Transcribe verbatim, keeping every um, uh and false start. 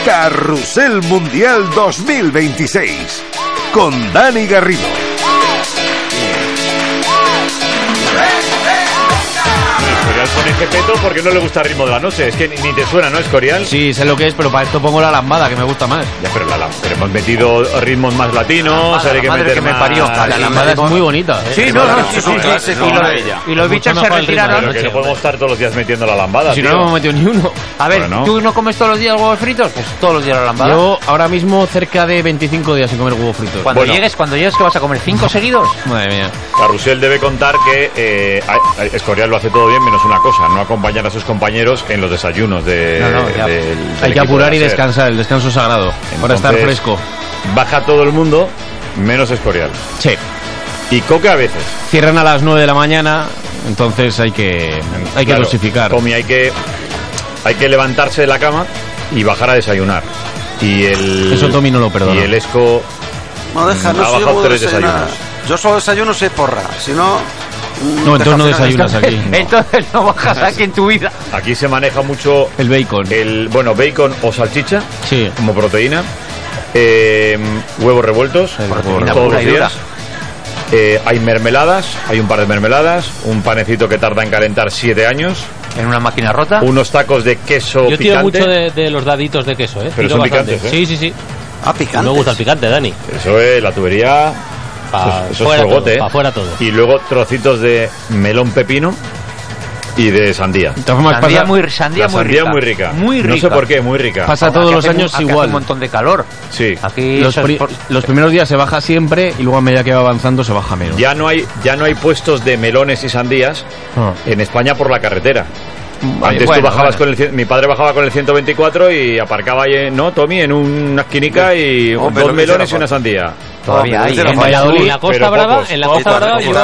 Carrusel Mundial dos mil veintiséis con Dani Garrido. Escorial pone Gepeto porque no le gusta el ritmo de la noche. Es que ni, ni te suena, ¿no, Escorial? Sí, sé lo que es, pero para esto pongo la lambada, que me gusta más. Ya, pero, la, la, pero hemos metido ritmos más latinos, hay que meter que más... me parió. La, la lambada es muy bonita. ¿eh? Sí, no, no, sí, sí, sí, sí, no, y, no, los, ella. y los bichos se retiraron. Pero que no podemos estar todos los días metiendo la lambada, Si tío. no, no hemos metido ni uno. A ver, Bueno, no. ¿tú no comes todos los días huevos fritos? Pues todos los días la lambada. Yo ahora mismo cerca de veinticinco días sin comer huevos fritos. Cuando Bueno. llegues, cuando llegues, ¿qué vas a comer? ¿Cinco seguidos? Madre mía. Carrusel debe contar que eh, a- a- Escorial lo hace todo bien, menos una cosa, no acompañar a sus compañeros en los desayunos de, No, no, ya. del- del Hay que equipo apurar de y la SER. descansar, el descanso sagrado. Para estar Entonces, fresco. Baja todo el mundo, menos Escorial. Sí. Y Coque a veces. Cierran a las nueve de la mañana, entonces hay que, hay que Claro, dosificar. Comi, hay que, hay que levantarse de la cama y bajar a desayunar. Y el, Eso Tommy no lo perdona. Y el Esco No deja, no ha sé bajado cómo tres desayunar. desayunos. Yo solo desayuno si porra, si no... No, entonces no desayunas aquí. Entonces no bajas aquí en tu vida. Aquí se maneja mucho El bacon. el, bueno, bacon o salchicha Sí. como proteína, eh, huevos revueltos Proteína todos pura los y dura. días. Eh, hay mermeladas, hay un par de mermeladas, un panecito que tarda en calentar siete años, En una máquina rota. unos tacos de queso Yo tiro picante. mucho de, de los daditos de queso, ¿eh? Pero Tiro son bastante. picantes, ¿eh? Sí, sí, sí. Ah, picante. Me gusta el picante, Dani. Eso es la tubería, Pa eso, eso es fuera fuegote, todo, ¿eh? pa fuera todo. Y luego trocitos de melón pepino y de sandía. De todas formas, Sandía pasa, muy, sandía La muy sandía rica. muy rica. Muy rica. No sé por qué, muy rica. pasa Ahora, todos que los hace un- años aquí hace igual. un montón de calor. Sí. Aquí Los, eso es pri- por- los primeros días se baja siempre y luego a medida que va avanzando se baja menos. Ya no hay, ya no hay puestos de melones y sandías Ah. en España por la carretera. Vale, Antes bueno, tú bajabas bueno. con el cien- mi padre bajaba con el ciento veinticuatro y aparcaba ahí, ¿no, Tommy? En una esquinica y Oh, dos pero me melones y hicieron una sandía. Todavía Oh, hay. pero En en Valladolid, Valladolid. en la Costa pero Brava, pocos. en la Pocos, Costa Brava pocos, yo